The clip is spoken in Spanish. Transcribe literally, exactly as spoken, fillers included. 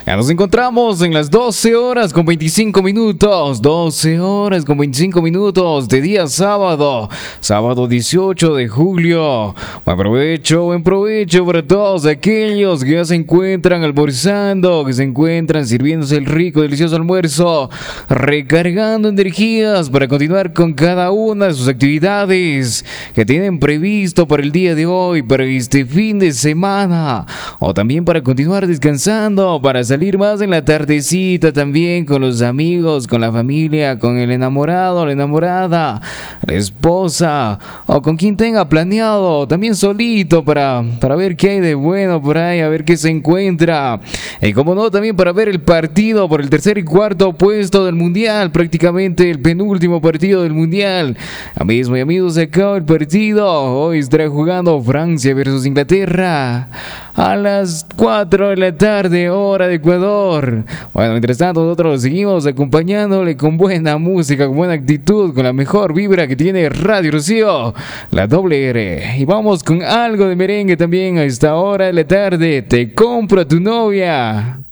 Ya nos encontramos en las doce horas con veinticinco minutos, doce horas con veinticinco minutos de día sábado, sábado dieciocho de julio. Buen provecho, buen provecho para todos aquellos que ya se encuentran almorzando, que se encuentran sirviéndose el rico, delicioso almuerzo, recargando energías para continuar con cada una de sus actividades que tienen previsto para el día de hoy, para este fin de semana, o también para continuar descansando, para salir más en la tardecita también con los amigos, con la familia, con el enamorado, la enamorada, la esposa o con quien tenga planeado, también solito para, para ver qué hay de bueno por ahí, a ver qué se encuentra. Y como no, también para ver el partido por el tercer y cuarto puesto del mundial, prácticamente el penúltimo partido del mundial. Amigos y amigos, se acabó el partido. Hoy estará jugando Francia versus Inglaterra a las cuatro de la tarde, hora de Ecuador. Bueno, mientras tanto nosotros seguimos acompañándole con buena música, con buena actitud, con la mejor vibra que tiene Radio Rocío, la doble R. Y vamos con algo de merengue también a esta hora de la tarde. Te compro a tu novia.